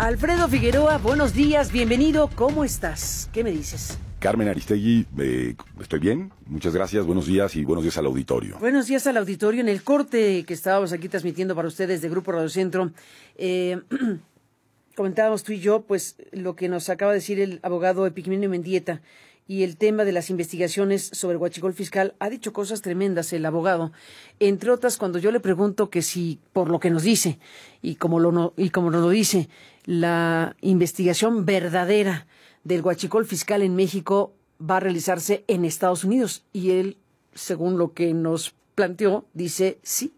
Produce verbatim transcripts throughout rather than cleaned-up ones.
Alfredo Figueroa, buenos días, bienvenido, ¿cómo estás? ¿Qué me dices? Carmen Aristegui, eh, estoy bien, muchas gracias, buenos días y buenos días al auditorio. Buenos días al auditorio. En el corte que estábamos aquí transmitiendo para ustedes de Grupo Radio Centro, eh, comentábamos tú y yo, pues, lo que nos acaba de decir el abogado Epigmenio Mendieta y el tema de las investigaciones sobre el huachicol fiscal. Ha dicho cosas tremendas el abogado, entre otras cuando yo le pregunto que si, por lo que nos dice, y como, lo no, y como nos lo dice, la investigación verdadera del huachicol fiscal en México va a realizarse en Estados Unidos. Y él, según lo que nos planteó, dice sí.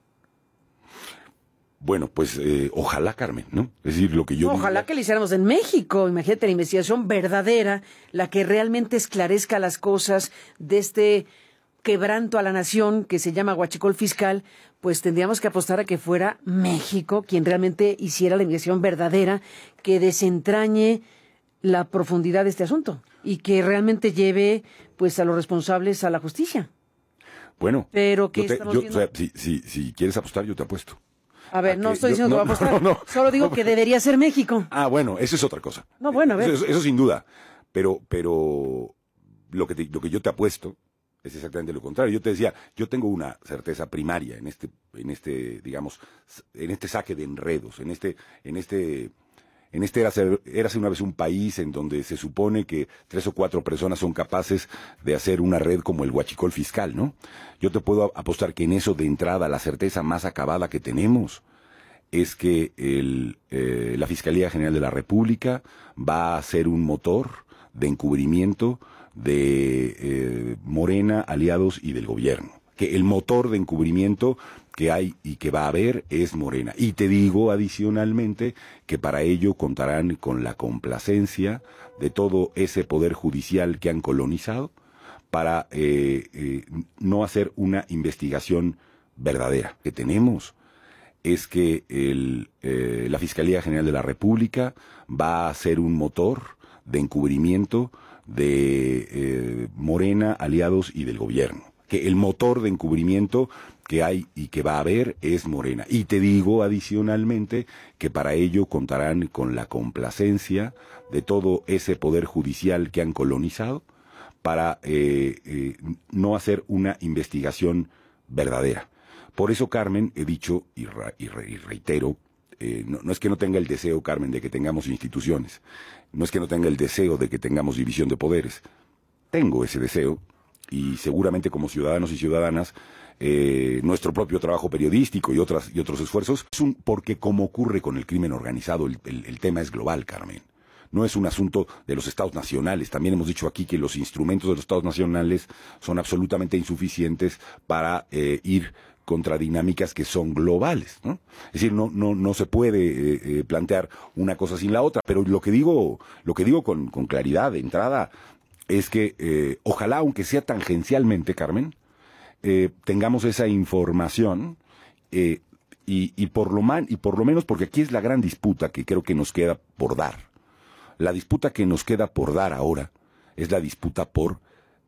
Bueno, pues eh, ojalá, Carmen, ¿no? Es decir, lo que yo... Ojalá diría... que lo hiciéramos en México. Imagínate la investigación verdadera, la que realmente esclarezca las cosas de este quebranto a la nación que se llama huachicol fiscal, pues tendríamos que apostar a que fuera México quien realmente hiciera la investigación verdadera, que desentrañe la profundidad de este asunto y que realmente lleve pues a los responsables a la justicia. Bueno, pero que yo te, estamos yo, viendo... o sea, si, si, si quieres apostar, yo te apuesto. A ver, a no que estoy yo, diciendo no, que voy a apostar, no, no, solo digo no, que debería ser México. Ah, bueno, eso es otra cosa. No, bueno, a ver. Eso, eso sin duda, pero, pero lo que te, lo que yo te apuesto es exactamente lo contrario. Yo te decía, yo tengo una certeza primaria en este, en este, digamos, en este saque de enredos, en este, en este, en este érase, érase una vez un país en donde se supone que tres o cuatro personas son capaces de hacer una red como el huachicol fiscal, ¿no? Yo te puedo apostar que en eso de entrada la certeza más acabada que tenemos es que el, eh, la Fiscalía General de la República va a ser un motor de encubrimiento de eh, Morena, aliados y del gobierno. Que el motor de encubrimiento que hay y que va a haber es Morena. Y te digo adicionalmente que para ello contarán con la complacencia de todo ese poder judicial que han colonizado para eh, eh, no hacer una investigación verdadera. Que tenemos es que el, eh, la Fiscalía General de la República va a ser un motor de encubrimiento de eh, Morena, aliados y del gobierno. Que el motor de encubrimiento que hay y que va a haber es Morena. Y te digo adicionalmente que para ello contarán con la complacencia de todo ese poder judicial que han colonizado para eh, eh, no hacer una investigación verdadera. Por eso, Carmen, he dicho y, re, y, re, y reitero, eh, no, no es que no tenga el deseo, Carmen, de que tengamos instituciones, no es que no tenga el deseo de que tengamos división de poderes. Tengo ese deseo, y seguramente como ciudadanos y ciudadanas, eh, nuestro propio trabajo periodístico y otras y otros esfuerzos, es un, porque como ocurre con el crimen organizado, el, el, el tema es global, Carmen. No es un asunto de los estados nacionales. También hemos dicho aquí que los instrumentos de los estados nacionales son absolutamente insuficientes para eh, ir contra dinámicas que son globales, ¿no? Es decir, no no no se puede eh, eh, plantear una cosa sin la otra. Pero lo que digo lo que digo con, con claridad de entrada es que eh, ojalá, aunque sea tangencialmente, Carmen, eh, tengamos esa información eh, y, y por lo man, y por lo menos porque aquí es la gran disputa que creo que nos queda por dar. La disputa que nos queda por dar ahora es la disputa por,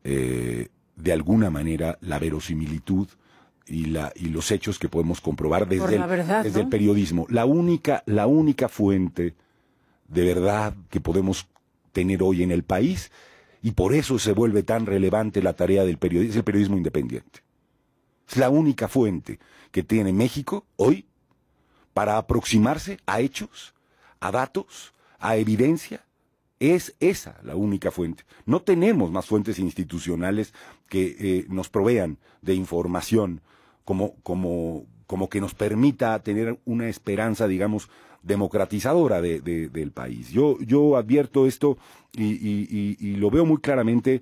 eh, de alguna manera, la verosimilitud y la y los hechos que podemos comprobar desde, el, verdad, desde ¿no? el periodismo. La única, la única fuente de verdad que podemos tener hoy en el país, y por eso se vuelve tan relevante la tarea del periodismo, es el periodismo independiente. Es la única fuente que tiene México hoy para aproximarse a hechos, a datos, a evidencia. Es esa la única fuente. No tenemos más fuentes institucionales que eh, nos provean de información como, como, como que nos permita tener una esperanza, digamos, democratizadora de, de, del país. Yo, yo advierto esto y, y, y, y lo veo muy claramente.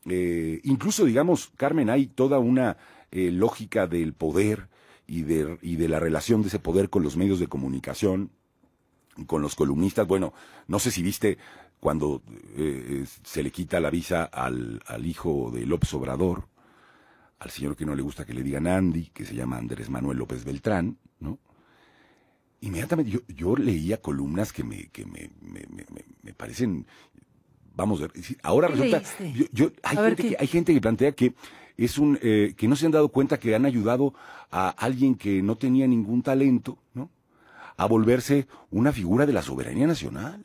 Eh, incluso, digamos, Carmen, hay toda una eh, lógica del poder y de, y de la relación de ese poder con los medios de comunicación, con los columnistas. Bueno, no sé si viste cuando eh, se le quita la visa al, al hijo de López Obrador, al señor que no le gusta que le digan Andy, que se llama Andrés Manuel López Beltrán, ¿no? Inmediatamente yo, yo leía columnas que me, que me, me, me, me parecen, vamos a ver, ahora resulta, yo, yo, hay gente que, hay gente que plantea que es un, eh, que no se han dado cuenta que han ayudado a alguien que no tenía ningún talento, ¿no? a volverse una figura de la soberanía nacional.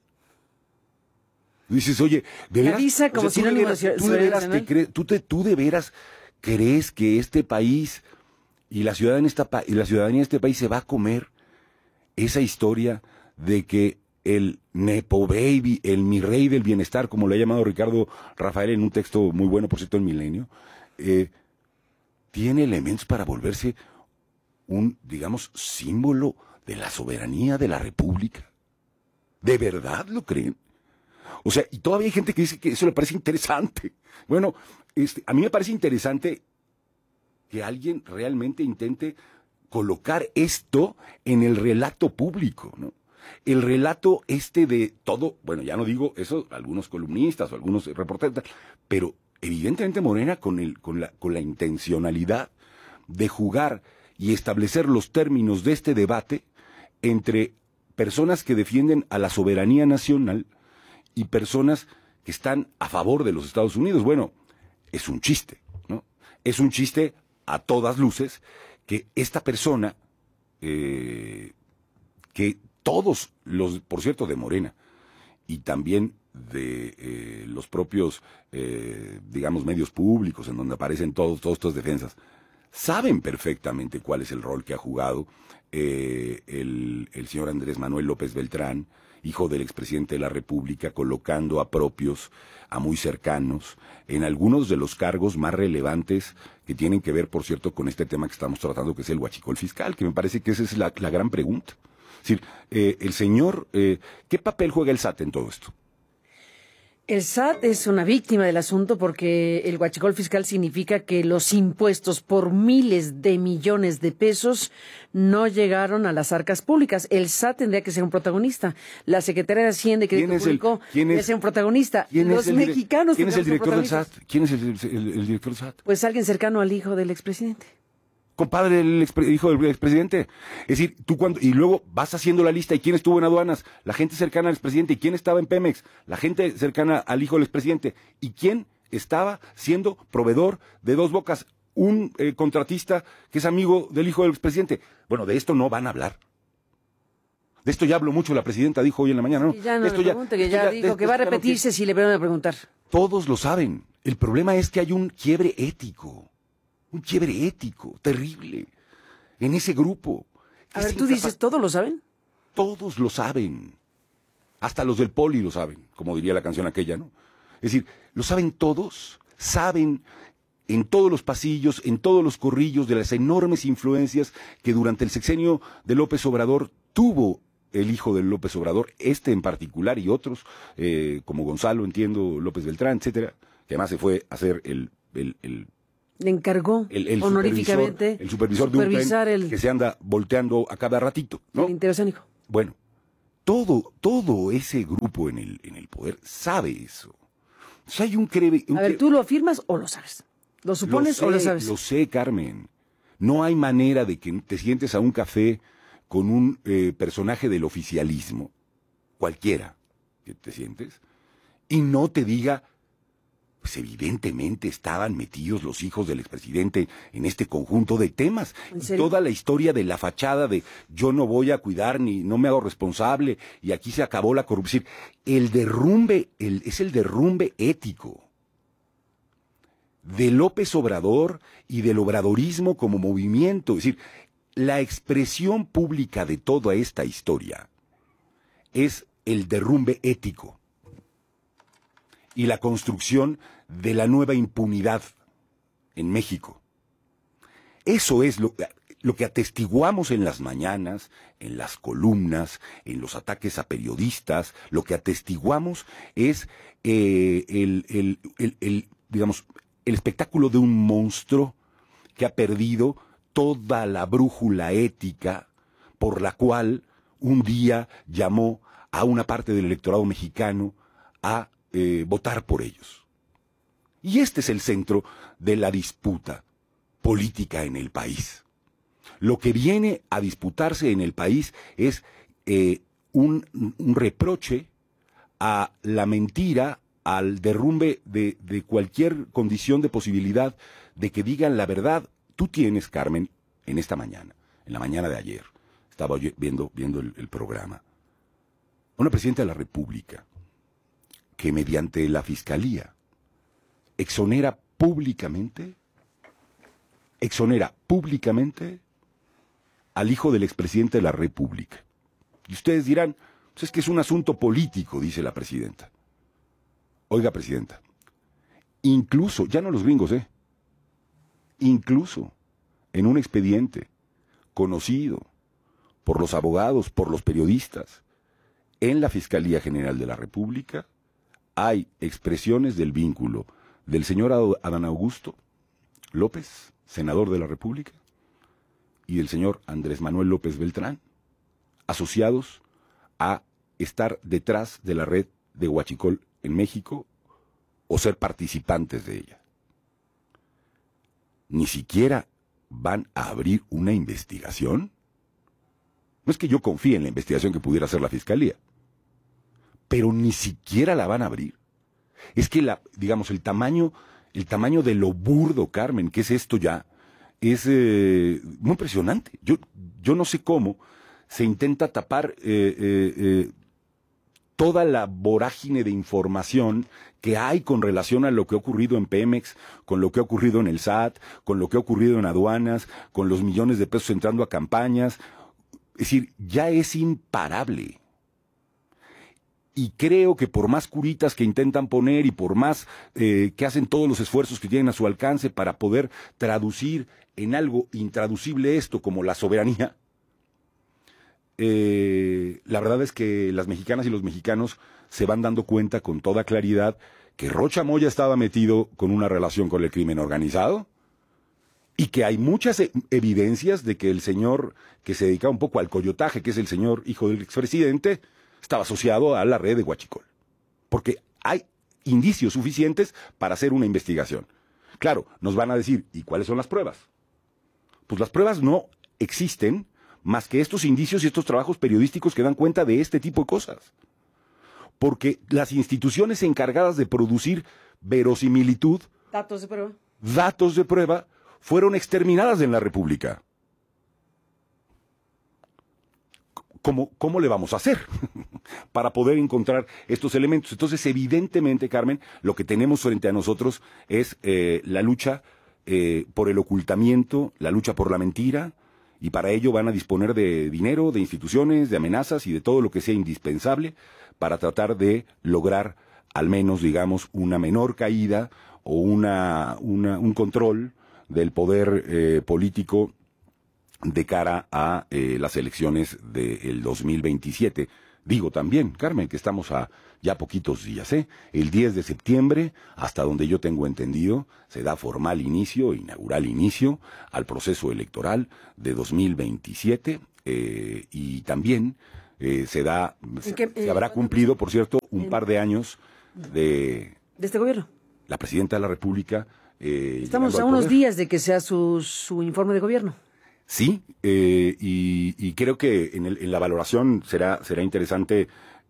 Dices, oye, de veras, avisa como o sea, tú de sinónimo veras, de tú de veras soberanía te crees, tú, te, tú de veras crees que este país y la ciudadanía, esta, y la ciudadanía de este país se va a comer esa historia de que el Nepo Baby, el mi rey del bienestar, como lo ha llamado Ricardo Rafael en un texto muy bueno, por cierto, en Milenio, eh, tiene elementos para volverse un, digamos, símbolo de la soberanía de la República? ¿De verdad lo creen? O sea, y todavía hay gente que dice que eso le parece interesante. Bueno, este, a mí me parece interesante que alguien realmente intente colocar esto en el relato público, ¿no? El relato este de todo, bueno, ya no digo eso, algunos columnistas o algunos reporteros, pero evidentemente Morena con, el, con, la, con la intencionalidad de jugar y establecer los términos de este debate entre personas que defienden a la soberanía nacional y personas que están a favor de los Estados Unidos. Bueno, es un chiste, ¿no? Es un chiste a todas luces que esta persona, eh, que todos los, por cierto, de Morena, y también de eh, los propios, eh, digamos, medios públicos en donde aparecen todos, todas estas defensas, saben perfectamente cuál es el rol que ha jugado eh, el, el señor Andrés Manuel López Beltrán, hijo del expresidente de la República, colocando a propios, a muy cercanos, en algunos de los cargos más relevantes que tienen que ver, por cierto, con este tema que estamos tratando, que es el huachicol fiscal, que me parece que esa es la, la gran pregunta. Es decir, eh, el señor, eh, ¿qué papel juega el S A T en todo esto? El S A T es una víctima del asunto porque el huachicol fiscal significa que los impuestos por miles de millones de pesos no llegaron a las arcas públicas. El S A T tendría que ser un protagonista. La Secretaría de Hacienda y Crédito Público debe ser un protagonista. Los mexicanos ¿Quién es el director del S A T? ¿Quién es el, el, el director del S A T? Pues alguien cercano al hijo del expresidente. Compadre del expre, hijo del expresidente. Es decir, tú cuando, y luego vas haciendo la lista, ¿y quién estuvo en aduanas? La gente cercana al expresidente. ¿Y quién estaba en Pemex? La gente cercana al hijo del expresidente. ¿Y quién estaba siendo proveedor de Dos Bocas? Un eh, contratista que es amigo del hijo del expresidente. Bueno, de esto no van a hablar. De esto ya habló mucho la presidenta, dijo hoy en la mañana, ¿no? Sí, ya no esto me pregunte, que ya, ya dijo de, que va a repetirse no si le van a preguntar. Todos lo saben. El problema es que hay un quiebre ético. Un quiebre ético terrible en ese grupo. A ver, tú dices, ¿todos lo saben? Todos lo saben. Hasta los del Poli lo saben, como diría la canción aquella, ¿no? Es decir, lo saben todos, saben en todos los pasillos, en todos los corrillos de las enormes influencias que durante el sexenio de López Obrador tuvo el hijo de López Obrador, este en particular y otros, eh, como Gonzalo, entiendo, López Beltrán, etcétera, que además se fue a hacer el... el, el Le encargó el, el honoríficamente supervisor, el supervisor de un tren el, que se anda volteando a cada ratito, ¿no? El interoceánico. Bueno, todo, todo ese grupo en el, en el poder sabe eso. O sea, hay un creve, un a ver, ¿tú lo afirmas o lo sabes? ¿Lo supones lo sé, o lo sabes? Lo sé, Carmen. No hay manera de que te sientes a un café con un eh, personaje del oficialismo, cualquiera que te sientes, y no te diga... Pues evidentemente estaban metidos los hijos del expresidente en este conjunto de temas. Y toda la historia de la fachada de yo no voy a cuidar ni no me hago responsable y aquí se acabó la corrupción. El derrumbe, el, es el derrumbe ético de López Obrador y del obradorismo como movimiento. Es decir, la expresión pública de toda esta historia es el derrumbe ético y la construcción de la nueva impunidad en México. Eso es lo, lo que atestiguamos en las mañanas, en las columnas, en los ataques a periodistas. Lo que atestiguamos es eh, el, el, el, el, digamos, el espectáculo de un monstruo que ha perdido toda la brújula ética por la cual un día llamó a una parte del electorado mexicano a Eh, votar por ellos. Y este es el centro de la disputa política en el país. Lo que viene a disputarse en el país es eh, un, un reproche a la mentira, al derrumbe de, de cualquier condición de posibilidad de que digan la verdad. Tú tienes, Carmen, en esta mañana, en la mañana de ayer, estaba yo viendo, viendo el, el programa. Una presidenta de la República que mediante la Fiscalía exonera públicamente, exonera públicamente al hijo del expresidente de la República. Y ustedes dirán, pues es que es un asunto político, dice la presidenta. Oiga, presidenta, incluso, ya no los gringos, ¿eh? Incluso en un expediente conocido por los abogados, por los periodistas, en la Fiscalía General de la República, hay expresiones del vínculo del señor Adán Augusto López, senador de la República, y del señor Andrés Manuel López Beltrán, asociados a estar detrás de la red de Huachicol en México o ser participantes de ella. Ni siquiera van a abrir una investigación. No es que yo confíe en la investigación que pudiera hacer la Fiscalía, pero ni siquiera la van a abrir. Es que, la, digamos, el tamaño, el tamaño de lo burdo, Carmen, que es esto ya, es eh, muy impresionante. Yo, yo no sé cómo se intenta tapar eh, eh, eh, toda la vorágine de información que hay con relación a lo que ha ocurrido en Pemex, con lo que ha ocurrido en el S A T, con lo que ha ocurrido en aduanas, con los millones de pesos entrando a campañas. Es decir, ya es imparable. Y creo que por más curitas que intentan poner y por más eh, que hacen todos los esfuerzos que tienen a su alcance para poder traducir en algo intraducible esto como la soberanía, eh, la verdad es que las mexicanas y los mexicanos se van dando cuenta con toda claridad que Rocha Moya estaba metido con una relación con el crimen organizado y que hay muchas e- evidencias de que el señor que se dedicaba un poco al coyotaje, que es el señor hijo del expresidente, estaba asociado a la red de Huachicol. Porque hay indicios suficientes para hacer una investigación. Claro, nos van a decir, ¿y cuáles son las pruebas? Pues las pruebas no existen más que estos indicios y estos trabajos periodísticos que dan cuenta de este tipo de cosas. Porque las instituciones encargadas de producir verosimilitud, datos de prueba, datos de prueba, fueron exterminadas en la República. ¿Cómo, cómo le vamos a hacer para poder encontrar estos elementos? Entonces, evidentemente, Carmen, lo que tenemos frente a nosotros es eh, la lucha eh, por el ocultamiento, la lucha por la mentira, y para ello van a disponer de dinero, de instituciones, de amenazas y de todo lo que sea indispensable para tratar de lograr al menos, digamos, una menor caída o una, una un control del poder eh, político de cara a eh, las elecciones del dos mil veintisiete. Digo también, Carmen, que estamos a ya poquitos días, ¿eh? El diez de septiembre, hasta donde yo tengo entendido, se da formal inicio, inaugural inicio, al proceso electoral de dos mil veintisiete, eh, y también eh, se da, se, qué, eh, se habrá cumplido, por cierto, un par de años de... ¿De este gobierno? La presidenta de la República... Eh, Estamos a unos días de que sea su, su informe de gobierno. Sí, eh, y, y creo que en, el, en la valoración será será interesante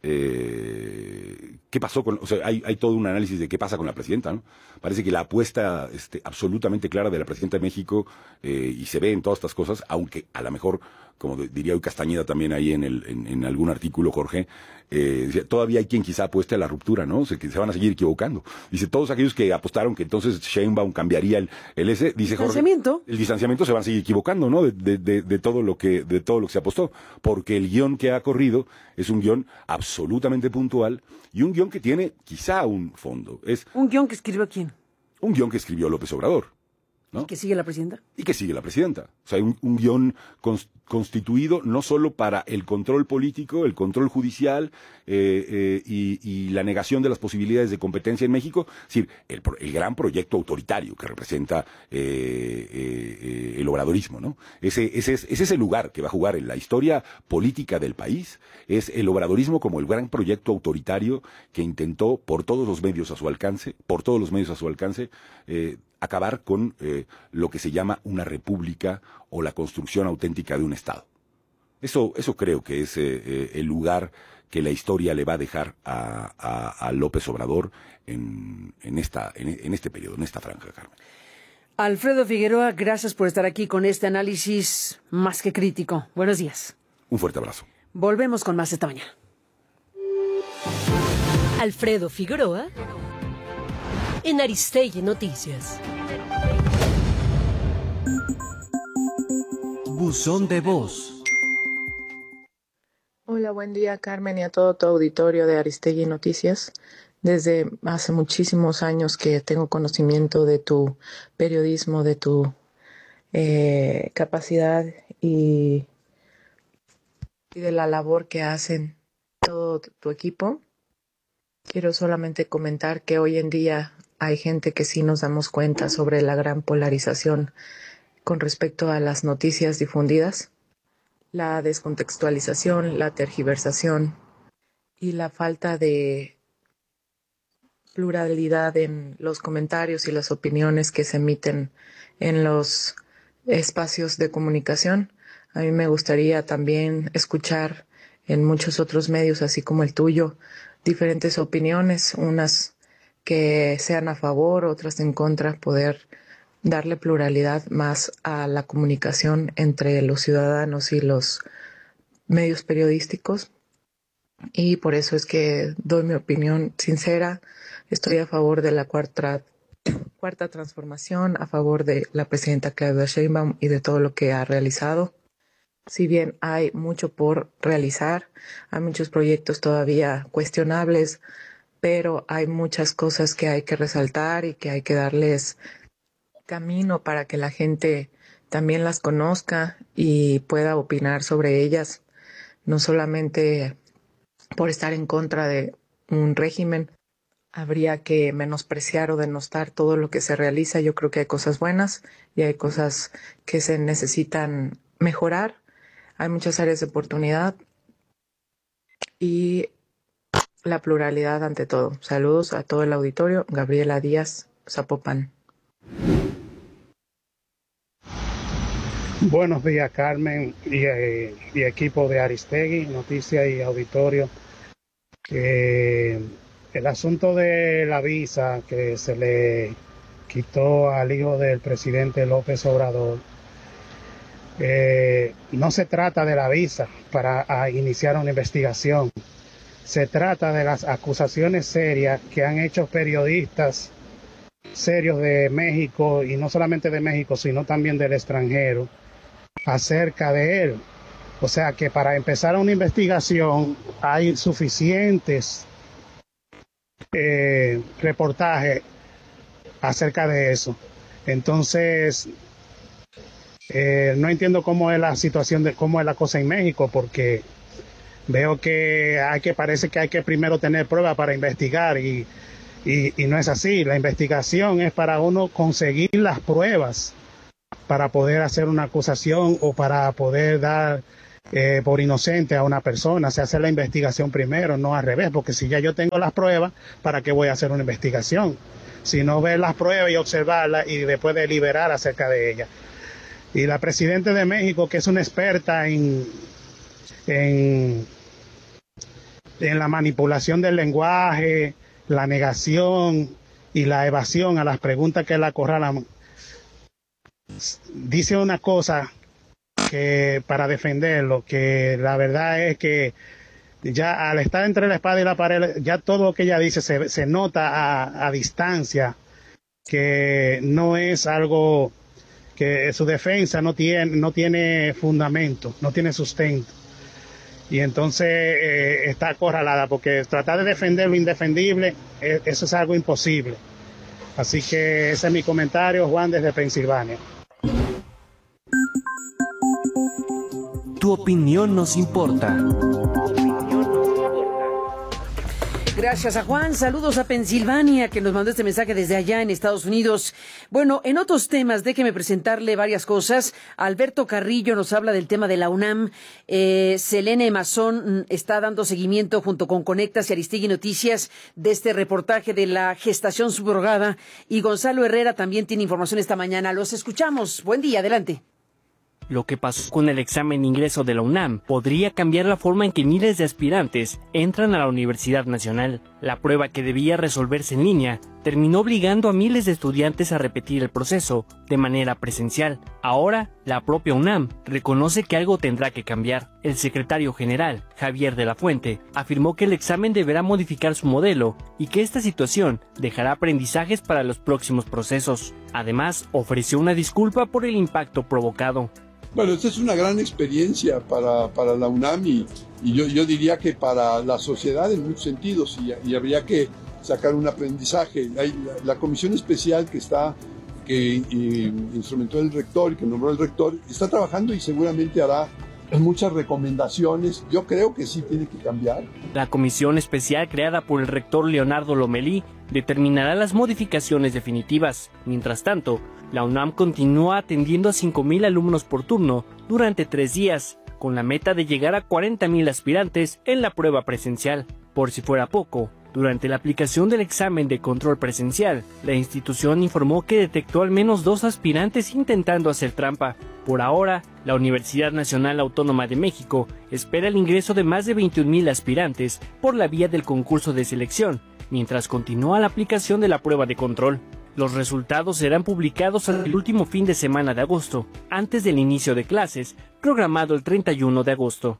eh, qué pasó con, o sea, hay, hay todo un análisis de qué pasa con la presidenta, ¿no? Parece que la apuesta este, absolutamente clara de la presidenta de México, eh, y se ve en todas estas cosas, aunque a lo mejor, como diría hoy Castañeda también ahí en, el, en, en algún artículo, Jorge, eh, todavía hay quien quizá apueste a la ruptura, ¿no? O sea, que se van a seguir equivocando. Dice, todos aquellos que apostaron que entonces Sheinbaum cambiaría el, el ese, dice Jorge, distanciamiento. el distanciamiento se van a seguir equivocando, ¿no? De, de, de, de todo lo que, de todo lo que se apostó. Porque el guión que ha corrido es un guión absolutamente puntual y un guión que tiene quizá un fondo. Es ¿Un guión que escribió quién? un guión que escribió López Obrador, ¿no? ¿Y que sigue la presidenta? Y que sigue la presidenta. O sea, hay un, un guión cons, constituido no solo para el control político, el control judicial eh, eh, y, y la negación de las posibilidades de competencia en México, es decir, el, el gran proyecto autoritario que representa eh, eh, el obradorismo, ¿no? Ese, ese, es, ese es el lugar que va a jugar en la historia política del país, es el obradorismo como el gran proyecto autoritario que intentó por todos los medios a su alcance, por todos los medios a su alcance, eh, acabar con eh, lo que se llama una república o la construcción auténtica de un Estado. Eso, eso creo que es eh, eh, el lugar que la historia le va a dejar a, a, a López Obrador en, en, esta, en, en este periodo, en esta franja, Carmen. Alfredo Figueroa, gracias por estar aquí con este análisis más que crítico. Buenos días. Un fuerte abrazo. Volvemos con más esta mañana. Alfredo Figueroa en Aristegui Noticias. Buzón de voz. Hola, buen día, Carmen, y a todo tu auditorio de Aristegui Noticias. Desde hace muchísimos años que tengo conocimiento de tu periodismo, de tu eh, capacidad y, y de la labor que hacen todo tu equipo. Quiero solamente comentar que hoy en día hay gente que sí nos damos cuenta sobre la gran polarización con respecto a las noticias difundidas, la descontextualización, la tergiversación y la falta de pluralidad en los comentarios y las opiniones que se emiten en los espacios de comunicación. A mí me gustaría también escuchar en muchos otros medios, así como el tuyo, diferentes opiniones, unas que sean a favor, otras en contra, poder darle pluralidad más a la comunicación entre los ciudadanos y los medios periodísticos. Y por eso es que doy mi opinión sincera. Estoy a favor de la cuarta, cuarta transformación, a favor de la presidenta Claudia Sheinbaum y de todo lo que ha realizado. Si bien hay mucho por realizar, hay muchos proyectos todavía cuestionables, pero hay muchas cosas que hay que resaltar y que hay que darles camino para que la gente también las conozca y pueda opinar sobre ellas, no solamente por estar en contra de un régimen. Habría que menospreciar o denostar todo lo que se realiza. Yo creo que hay cosas buenas y hay cosas que se necesitan mejorar. Hay muchas áreas de oportunidad y la pluralidad ante todo. Saludos a todo el auditorio. Gabriela Díaz, Zapopan. Buenos días, Carmen y, eh, y equipo de Aristegui, Noticias y Auditorio. Eh, el asunto de la visa que se le quitó al hijo del presidente López Obrador, eh, no se trata de la visa para a iniciar una investigación. Se trata de las acusaciones serias que han hecho periodistas serios de México, y no solamente de México, sino también del extranjero, acerca de él. O sea que para empezar una investigación hay suficientes eh, reportajes acerca de eso. Entonces, eh, no entiendo cómo es la situación, de cómo es la cosa en México, porque veo que hay que parece que hay que primero tener pruebas para investigar y, y, y no es así. La investigación es para uno conseguir las pruebas para poder hacer una acusación o para poder dar eh, por inocente a una persona. Se hace la investigación primero, no al revés, porque si ya yo tengo las pruebas, ¿para qué voy a hacer una investigación? Si no ver las pruebas y observarlas y después deliberar acerca de ellas. Y la presidenta de México, que es una experta en, en, en la manipulación del lenguaje, la negación y la evasión a las preguntas que la acorralan, dice una cosa que para defenderlo, que la verdad es que ya al estar entre la espada y la pared, ya todo lo que ella dice se, se nota a, a distancia que no es algo, que su defensa no tiene, no tiene fundamento, no tiene sustento. Y entonces eh, está acorralada, porque tratar de defender lo indefendible, eh, eso es algo imposible. Así que ese es mi comentario, Juan, desde Pensilvania. Tu opinión nos importa. Gracias a Juan, saludos a Pensilvania, que nos mandó este mensaje desde allá en Estados Unidos. Bueno, en otros temas, déjeme presentarle varias cosas. Alberto Carrillo nos habla del tema de la UNAM. Eh, Selene Mazón está dando seguimiento junto con Conectas y Aristegui Noticias de este reportaje de la gestación subrogada. Y Gonzalo Herrera también tiene información esta mañana. Los escuchamos. Buen día, adelante. Lo que pasó con el examen de ingreso de la UNAM podría cambiar la forma en que miles de aspirantes entran a la Universidad Nacional. La prueba, que debía resolverse en línea, terminó obligando a miles de estudiantes a repetir el proceso de manera presencial. Ahora, la propia UNAM reconoce que algo tendrá que cambiar. El secretario general, Javier de la Fuente, afirmó que el examen deberá modificar su modelo y que esta situación dejará aprendizajes para los próximos procesos. Además, ofreció una disculpa por el impacto provocado. Bueno, esta es una gran experiencia para, para la UNAM y, y yo, yo diría que para la sociedad en muchos sentidos y, y habría que sacar un aprendizaje. Hay la, la comisión especial que está, que y, instrumentó el rector y que nombró el rector, está trabajando y seguramente hará muchas recomendaciones. Yo creo que sí tiene que cambiar. La comisión especial creada por el rector Leonardo Lomelí determinará las modificaciones definitivas. Mientras tanto, la UNAM continúa atendiendo a cinco mil alumnos por turno durante tres días, con la meta de llegar a cuarenta mil aspirantes en la prueba presencial. Por si fuera poco, durante la aplicación del examen de control presencial, la institución informó que detectó al menos dos aspirantes intentando hacer trampa. Por ahora, la Universidad Nacional Autónoma de México espera el ingreso de más de veintiún mil aspirantes por la vía del concurso de selección, mientras continúa la aplicación de la prueba de control. Los resultados serán publicados el último fin de semana de agosto, antes del inicio de clases, programado el treinta y uno de agosto.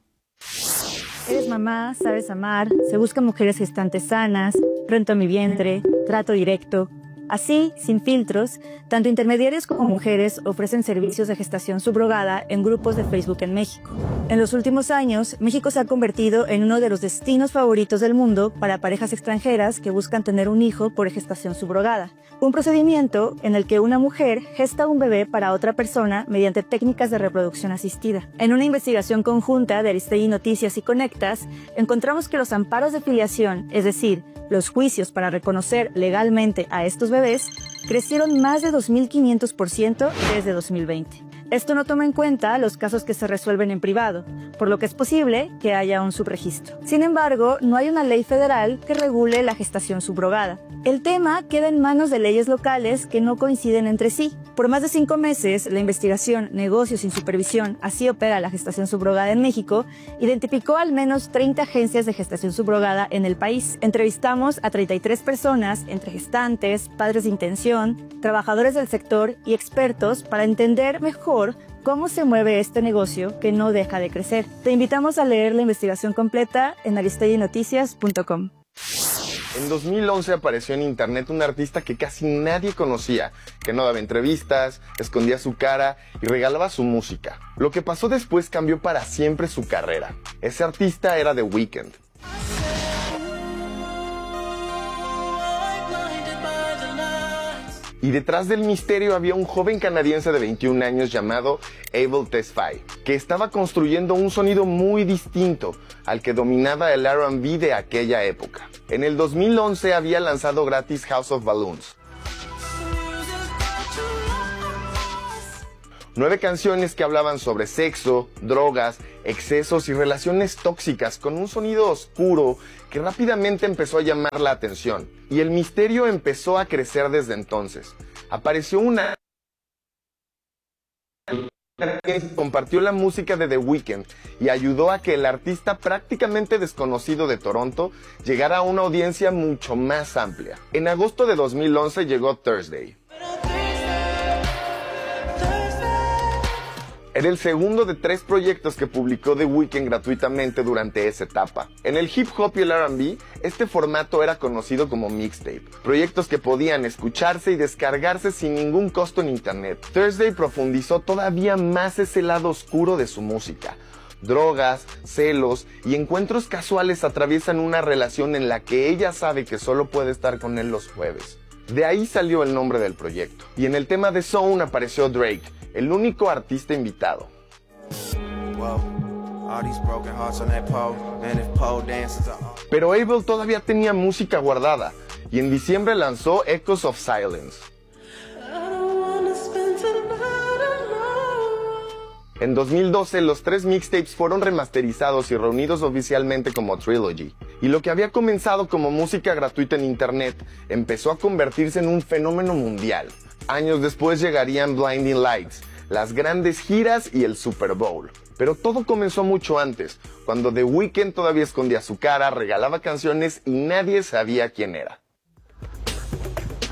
Eres mamá, sabes amar, se buscan mujeres gestantes sanas, rento a mi vientre, trato directo. Así, sin filtros, tanto intermediarios como mujeres ofrecen servicios de gestación subrogada en grupos de Facebook en México. En los últimos años, México se ha convertido en uno de los destinos favoritos del mundo para parejas extranjeras que buscan tener un hijo por gestación subrogada. Un procedimiento en el que una mujer gesta un bebé para otra persona mediante técnicas de reproducción asistida. En una investigación conjunta de Aristegui Noticias y Conectas, encontramos que los amparos de filiación, es decir, los juicios para reconocer legalmente a estos bebés, crecieron más de dos mil quinientos por ciento desde dos mil veinte. Esto no toma en cuenta los casos que se resuelven en privado, por lo que es posible que haya un subregistro. Sin embargo, no hay una ley federal que regule la gestación subrogada. El tema queda en manos de leyes locales que no coinciden entre sí. Por más de cinco meses, la investigación Negocios sin supervisión, así opera la gestación subrogada en México, identificó al menos treinta agencias de gestación subrogada en el país. Entrevistamos a treinta y tres personas, entre gestantes, padres de intención, trabajadores del sector y expertos para entender mejor cómo se mueve este negocio que no deja de crecer. Te invitamos a leer la investigación completa en aristegui noticias punto com. En dos mil once apareció en internet un artista que casi nadie conocía, que no daba entrevistas, escondía su cara y regalaba su música. Lo que pasó después cambió para siempre su carrera. Ese artista era The Weeknd. Y detrás del misterio había un joven canadiense de veintiún años llamado Abel Tesfaye, que estaba construyendo un sonido muy distinto al que dominaba el R and B de aquella época. En el dos mil once había lanzado gratis House of Balloons. Nueve canciones que hablaban sobre sexo, drogas, excesos y relaciones tóxicas con un sonido oscuro que rápidamente empezó a llamar la atención. Y el misterio empezó a crecer desde entonces. Apareció una... compartió la música de The Weeknd y ayudó a que el artista prácticamente desconocido de Toronto llegara a una audiencia mucho más amplia. En agosto de dos mil once llegó Thursday. Era el segundo de tres proyectos que publicó The Weeknd gratuitamente durante esa etapa. En el hip hop y el R and B, este formato era conocido como mixtape. Proyectos que podían escucharse y descargarse sin ningún costo en internet. Thursday profundizó todavía más ese lado oscuro de su música. Drogas, celos y encuentros casuales atraviesan una relación en la que ella sabe que solo puede estar con él los jueves. De ahí salió el nombre del proyecto. Y en el tema de Zone apareció Drake, el único artista invitado. Pero Abel todavía tenía música guardada y en diciembre lanzó Echoes of Silence. En dos mil doce los tres mixtapes fueron remasterizados y reunidos oficialmente como Trilogy. Y lo que había comenzado como música gratuita en internet empezó a convertirse en un fenómeno mundial. Años después llegarían Blinding Lights, las grandes giras y el Super Bowl. Pero todo comenzó mucho antes, cuando The Weeknd todavía escondía su cara, regalaba canciones y nadie sabía quién era.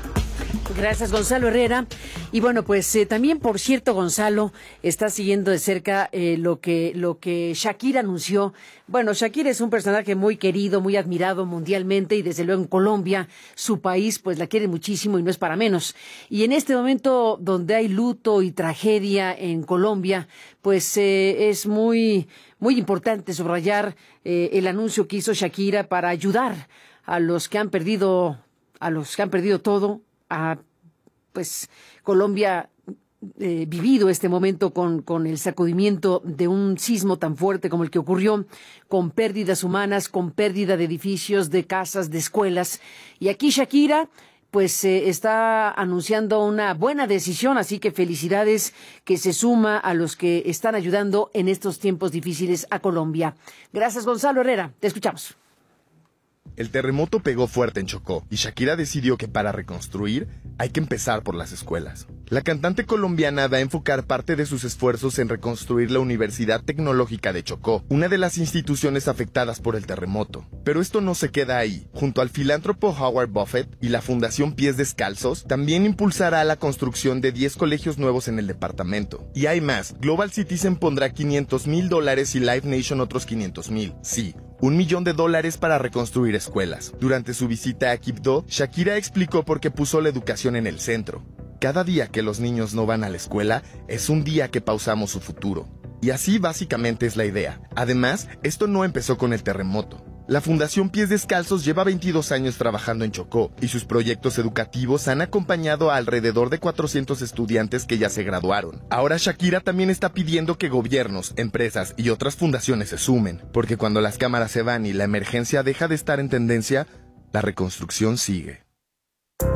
Gracias, Gonzalo Herrera. Y bueno, pues eh, también, por cierto, Gonzalo está siguiendo de cerca eh, lo que lo que Shakira anunció. Bueno, Shakira es un personaje muy querido, muy admirado mundialmente y desde luego en Colombia, su país, pues la quiere muchísimo y no es para menos. Y en este momento donde hay luto y tragedia en Colombia, pues eh, es muy, muy importante subrayar eh, el anuncio que hizo Shakira para ayudar a los que han perdido, a los que han perdido todo, a pues Colombia eh, vivido este momento con, con el sacudimiento de un sismo tan fuerte como el que ocurrió, con pérdidas humanas, con pérdida de edificios, de casas, de escuelas. Y aquí Shakira pues eh, está anunciando una buena decisión, así que felicidades, que se suma a los que están ayudando en estos tiempos difíciles a Colombia. Gracias, Gonzalo Herrera. Te escuchamos. El terremoto pegó fuerte en Chocó y Shakira decidió que para reconstruir hay que empezar por las escuelas. La cantante colombiana va a enfocar parte de sus esfuerzos en reconstruir la Universidad Tecnológica de Chocó, una de las instituciones afectadas por el terremoto. Pero esto no se queda ahí. Junto al filántropo Howard Buffett y la Fundación Pies Descalzos, también impulsará la construcción de diez colegios nuevos en el departamento. Y hay más. Global Citizen pondrá quinientos mil dólares y Live Nation otros quinientos mil. Sí, un millón de dólares para reconstruir escuelas. Durante su visita a Quibdó, Shakira explicó por qué puso la educación en el centro. Cada día que los niños no van a la escuela es un día que pausamos su futuro. Y así básicamente es la idea. Además, esto no empezó con el terremoto. La Fundación Pies Descalzos lleva veintidós años trabajando en Chocó y sus proyectos educativos han acompañado a alrededor de cuatrocientos estudiantes que ya se graduaron. Ahora Shakira también está pidiendo que gobiernos, empresas y otras fundaciones se sumen, porque cuando las cámaras se van y la emergencia deja de estar en tendencia, la reconstrucción sigue.